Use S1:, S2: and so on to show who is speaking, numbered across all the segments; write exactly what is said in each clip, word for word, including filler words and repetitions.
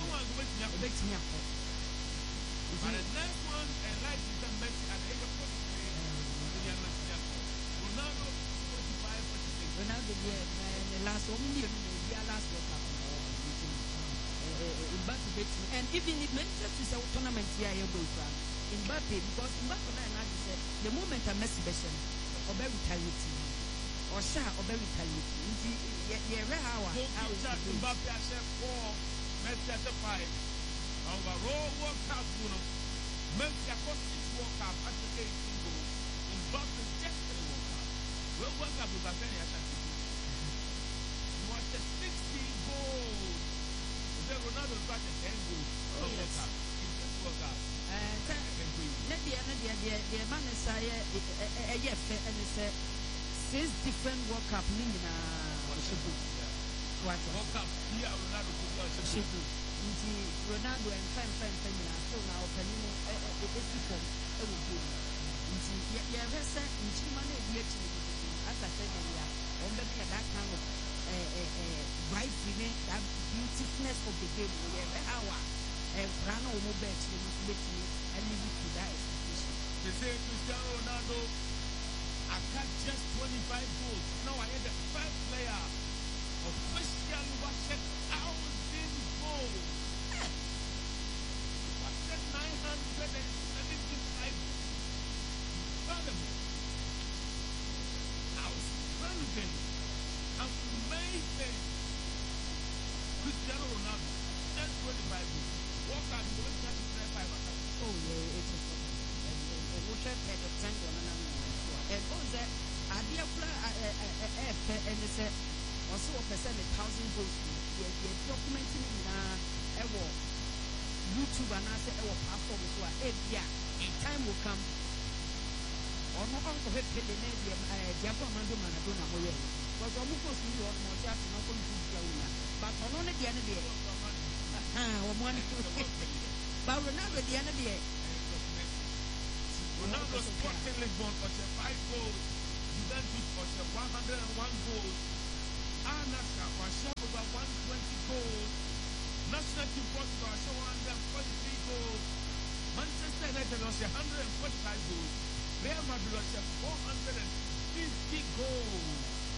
S1: one go bet me up.
S2: Bet me up.
S1: But the next one, and like is the Messi at the age of forty-three, Ronaldo forty-five, forty-six.
S2: Ronaldo the last one year, the last World Cup. Mbappe bet me, and even if Manchester is a tournament here, you go from Mbappe because Mbappe now said the moment a Messi beshen or very retaliating or sha or very retaliating. Yeah, yeah, how how is
S1: Mbappe has four, Messi has five. Overall World Cup, you know, Messi has six World Cup at the eighteen goals. Mbappe just three World Cup. Well, World Cup was a very attractive. He was the sixteen goals. Then Ronaldo started ten goals. Oh, World Cup. In this World Cup.
S2: And the the the man is a yes, and it's six different World Cup. Nina, what
S1: World Cup? Yeah, Ronaldo could be
S2: nti Ronaldo and fine fine fine na so na opani e e people e wo go nti ye rese nti ma na e di asa said ya on be be that kind of eh eh bright fine that beautifulness of the game ye be hour e brana o mo bet ni so beti and leave it to that expectation.
S1: They say Cristiano Ronaldo attack just twenty-five goals. Now I am the first player officially watched thousand goals. nine hundred seventy-five. Incredible. Outstanding. Amazing. Cristiano Ronaldo. Just twenty-five goals. What can you do with twenty-five?
S2: Oh, yeah, it's a problem. And we should have a tank on an animal. And also, I dear and it's a also a percent a thousand goals. You're documenting in a war. YouTube and I say our platform is what in time will come. Or no one to hit the name of Diapomando Manadona Moye. Because I'm supposed to be on more just not going to do but on only the end of the year. Ah, one but Ronaldo the end of the year.
S1: Ronaldo Sporting Lisbon for five goals. Juventus for one hundred one goals. Anaka for over one hundred twenty goals. National team Portugal was one hundred forty-three goals. Manchester United was one hundred forty-five goals. Real Madrid was four hundred fifty goals.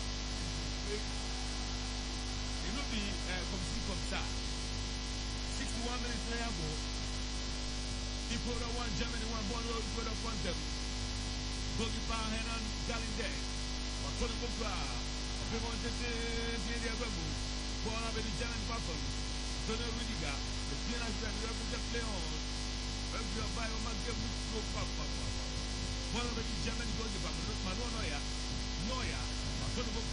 S1: It will be from that. sixty-one minutes later, Ecuador one, Germany one, one road, Ecuador one them. Goalkeeper Henan Galinder. Or Tony Bukla. People want to see the other move. Ball up in the German platform. Tony Rudiger, the Pianas that we have to play on. Every Bible must get with no papa. One of the German goalkeeper, Manuel Neuer, Neuer, Tony